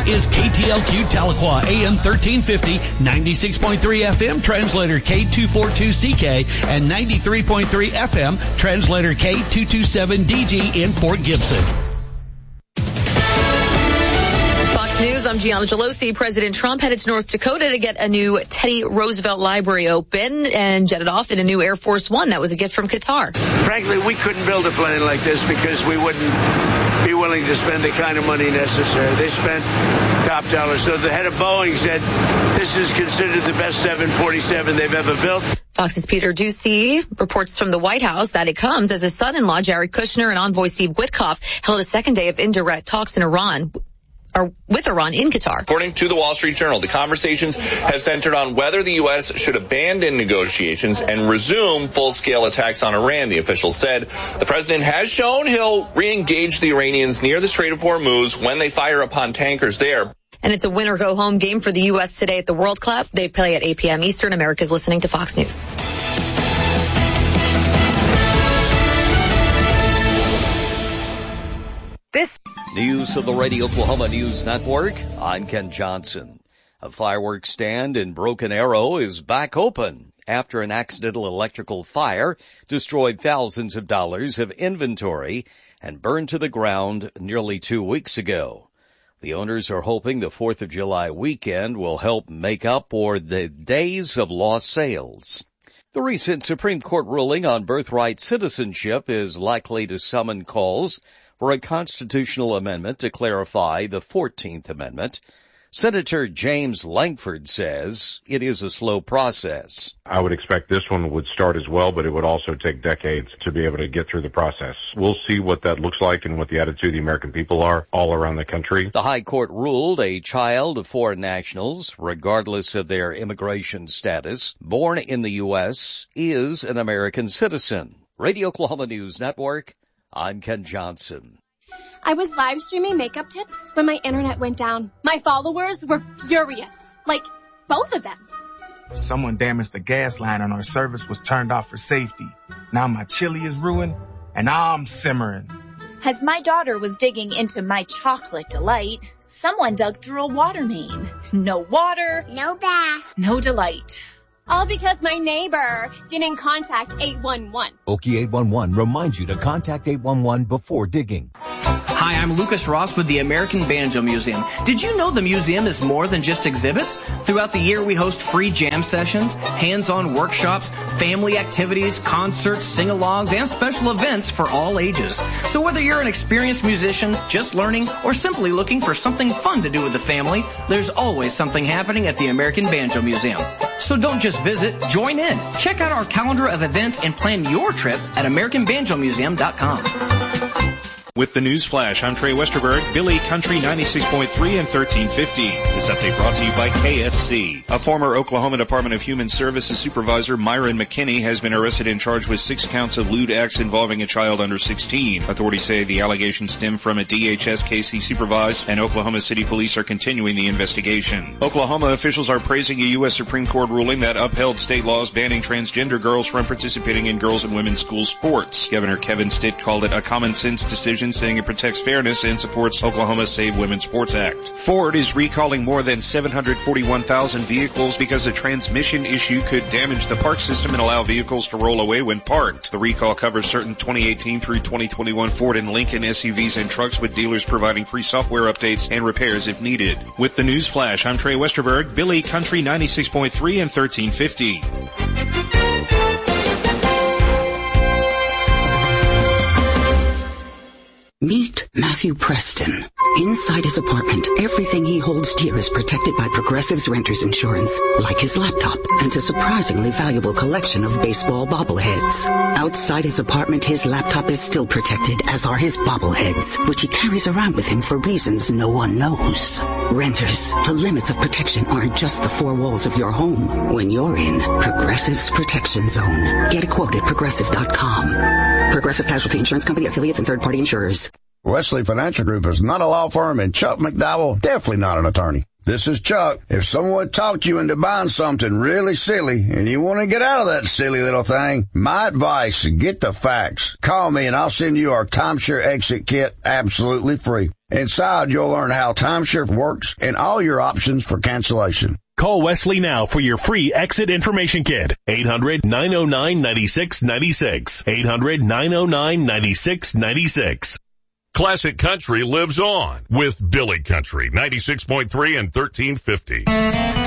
is KTLQ Tahlequah, AM 1350, 96.3 FM, translator K242CK, and 93.3 FM, translator K227DG in Fort Gibson. News, I'm Gianna Gelosi. President Trump headed to North Dakota to get a new Teddy Roosevelt Library open and jetted off in a new Air Force One. That was a gift from Qatar. Frankly, we couldn't build a plane like this because we wouldn't be willing to spend the kind of money necessary. They spent top dollar. So the head of Boeing said this is considered the best 747 they've ever built. Fox's Peter Ducey reports from the White House that it comes as his son-in-law, Jared Kushner, and envoy Steve Witkoff held a second day of indirect talks with Iran in Qatar. According to the Wall Street Journal, the conversations have centered on whether the U.S. should abandon negotiations and resume full-scale attacks on Iran, the officials said. The president has shown he'll re-engage the Iranians near the Strait of Hormuz when they fire upon tankers there. And it's a win-or-go-home game for the U.S. today at the World Cup. They play at 8 p.m. Eastern. America's listening to Fox News. This news of the Radio Oklahoma News Network. I'm Ken Johnson. A fireworks stand in Broken Arrow is back open after an accidental electrical fire destroyed thousands of dollars of inventory and burned to the ground nearly 2 weeks ago. The owners are hoping the 4th of July weekend will help make up for the days of lost sales. The recent Supreme Court ruling on birthright citizenship is likely to summon calls for a constitutional amendment to clarify the 14th Amendment. Senator James Lankford says it is a slow process. I would expect this one would start as well, but it would also take decades to be able to get through the process. We'll see what that looks like and what the attitude of the American people are all around the country. The High Court ruled a child of foreign nationals, regardless of their immigration status, born in the U.S., is an American citizen. Radio Oklahoma News Network, I'm Ken Johnson. I was live streaming makeup tips when my internet went down. My followers were furious. Like, both of them. Someone damaged the gas line and our service was turned off for safety. Now my chili is ruined and I'm simmering. As my daughter was digging into my chocolate delight, someone dug through a water main. No water. No bath. No delight. All because my neighbor didn't contact 811. Okie 811 reminds you to contact 811 before digging. Hi, I'm Lucas Ross with the American Banjo Museum. Did you know the museum is more than just exhibits? Throughout the year, we host free jam sessions, hands-on workshops, family activities, concerts, sing-alongs, and special events for all ages. So whether you're an experienced musician, just learning, or simply looking for something fun to do with the family, there's always something happening at the American Banjo Museum. So don't just visit, join in. Check out our calendar of events and plan your trip at AmericanBanjoMuseum.com. With the News Flash, I'm Trey Westerberg, Billy Country 96.3 and 1350. This update brought to you by KFC. A former Oklahoma Department of Human Services supervisor, Myron McKinney, has been arrested and charged with 6 counts of lewd acts involving a child under 16. Authorities say the allegations stem from a DHS case he supervised, and Oklahoma City Police are continuing the investigation. Oklahoma officials are praising a U.S. Supreme Court ruling that upheld state laws banning transgender girls from participating in girls and women's school sports. Governor Kevin Stitt called it a common-sense decision, saying it protects fairness and supports Oklahoma's Save Women's Sports Act. Ford is recalling more than 741,000 vehicles because a transmission issue could damage the park system and allow vehicles to roll away when parked. The recall covers certain 2018 through 2021 Ford and Lincoln SUVs and trucks, with dealers providing free software updates and repairs if needed. With the News Flash, I'm Trey Westerberg, Billy Country 96.3 and 1350. Meet Matthew Preston. Inside his apartment, everything he holds dear is protected by Progressive's renter's insurance, like his laptop and a surprisingly valuable collection of baseball bobbleheads. Outside his apartment, his laptop is still protected, as are his bobbleheads, which he carries around with him for reasons no one knows. Renters, the limits of protection aren't just the 4 walls of your home. When you're in Progressive's Protection Zone, get a quote at Progressive.com. Progressive Casualty Insurance Company, affiliates, and third-party insurers. Wesley Financial Group is not a law firm, and Chuck McDowell definitely not an attorney. This is Chuck. If someone talked you into buying something really silly and you want to get out of that silly little thing, my advice, get the facts. Call me and I'll send you our timeshare exit kit absolutely free. Inside, you'll learn how timeshare works and all your options for cancellation. Call Wesley now for your free exit information kit. 800-909-9696. 800-909-9696. Classic Country lives on with Billy Country, 96.3 and 1350.